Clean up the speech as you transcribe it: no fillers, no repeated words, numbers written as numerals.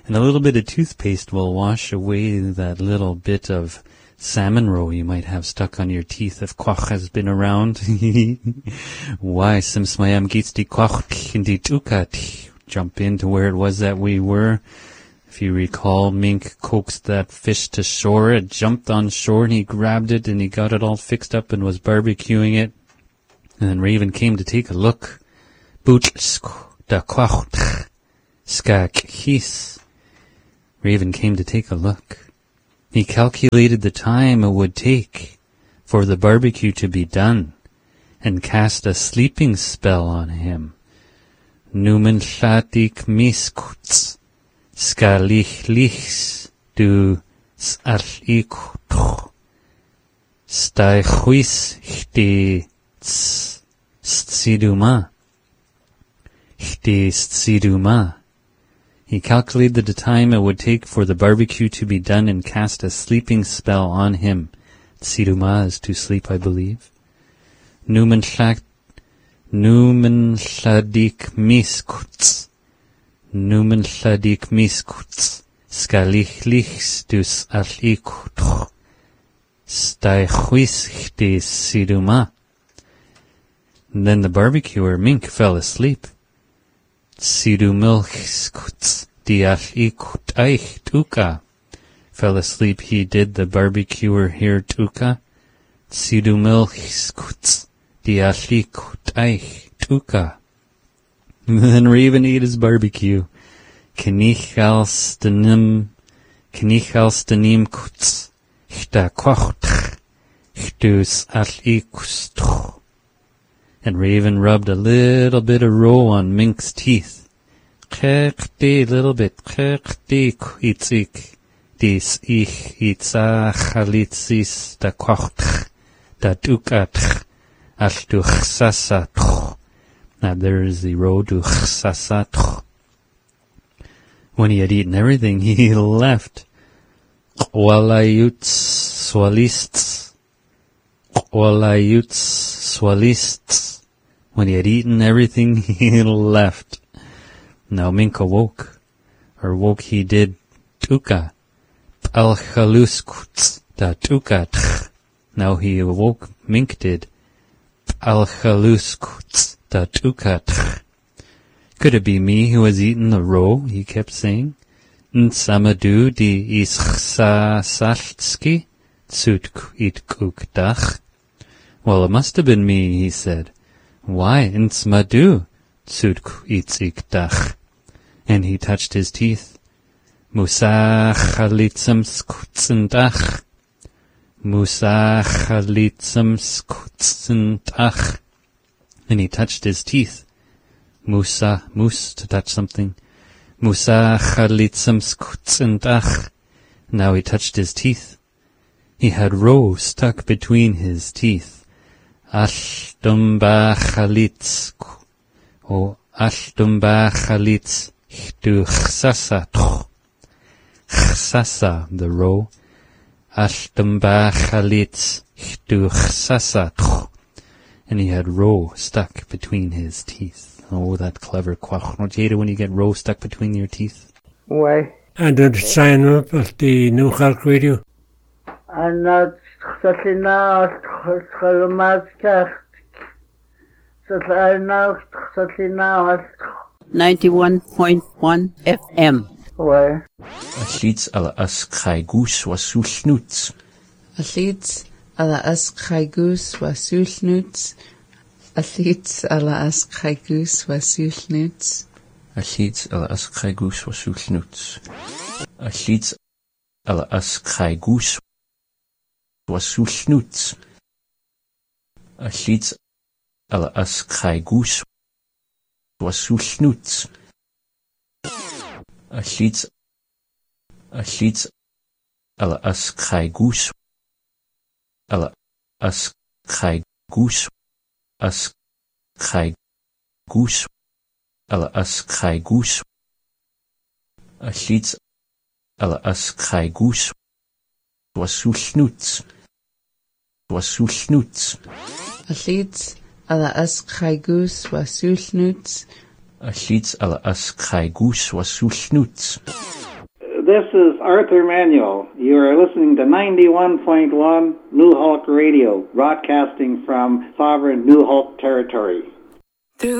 And a little bit of toothpaste will wash away that little bit of salmon roe you might have stuck on your teeth if Quach has been around. Why, simsmayam geets die Quach in die tukat. Jump into where it was that we were. If you recall, Mink coaxed that fish to shore. It jumped on shore and he grabbed it and he got it all fixed up and was barbecuing it. And then Raven came to take a look. Bootsk da Quach skak his. Raven came to take a look. He calculated the time it would take for the barbecue to be done and cast a sleeping spell on him. Numen lladik miskuts, skalich lichs, du s'alikuch, stai chuis chdi s'tsiduma, chdi s'tsiduma. He calculated the time it would take for the barbecue to be done and cast a sleeping spell on him. Tsiduma is to sleep, I believe. Numen lladik miskuts. Numen lladik miskuts. Skalich lichs dus alikuch. Stai chuis chdi siduma. And then the barbecuer, Mink, fell asleep. Sidu milchskuts dialikut eich tuka. Fell asleep he did, the barbecuer here tuka. Sidu milchskuts dialikut eich tuka. Then Raven ate his barbecue. Kenichal stanim kuts. Chta kocht. Chtus alikustch. And Raven rubbed a little bit of roe on Mink's teeth. Chekti, little bit. Chekti, itzik. Dis ich itzachalitzis da kocht. Da dukat. Al duchsasat. Now there is the roe duchsasat. When he had eaten everything, he left. Walayuts swalists. Walayuts swalists. When he had eaten everything, he left. Now Mink awoke. Or woke he did. Tuka. Alchaluskuts. Da tukat. Now he awoke. Mink did. Alchaluskuts. Da tukat. Could it be me who has eaten the roe? He kept saying. Nsamadu di ischsasaltski. Tsutk itkukdach. Well, it must have been me, he said. Why, ntsmadu, tsutk itzikdach. And he touched his teeth. Musachalitzamskutzdach. Musachalitzamskutzdach. And he touched his teeth. Mus, to touch something. Musachalitzamskutzdach. Now he touched his teeth. He had roe stuck between his teeth. Ashtumba chalitz. Oh, ashtumba chalitz. Chtu chsasa. Chsasa, the roe. Ashtumba chalitz. Chtu chsasa. And he had roe stuck between his teeth. Oh, that clever Quach. Don't you hate it when you get roe stuck between your teeth? Why? And the sign up of the New Halk Radio. And not Satina Salamaskach. Satina 91.1 FM. Why? Aslits ala as kaigus wasulnuts. Aslits ala as kaigus wasulnuts. Aslits ala as kaigus wasulnuts. Aslits ala as kaigus wasulnuts. Aslits ala as kaigus wasulnuts. Aslits ala as kaigus wasulnuts. Aslits ala as kaigus ala as kaigus as kaigus ala as kaigus. Aslits ala as kaigus wasulnuts. Wasulnuts. Aslits ala as kaigus wasulnuts. Aslits ala as kaigus wasulnuts. This is Arthur Manuel. You are listening to 91.1 New Hulk Radio, broadcasting from sovereign New Hulk territory.